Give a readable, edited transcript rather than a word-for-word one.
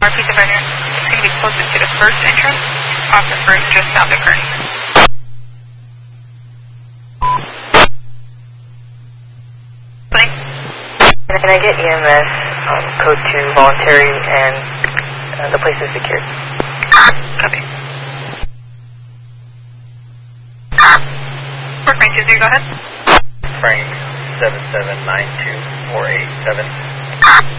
RP divider. It's going to be closest to the first entrance, off the first, just south of Kearney. Can I get EMS code 2 voluntary and the place is secured? Copy. Workman 20, go ahead. Frank 7792487.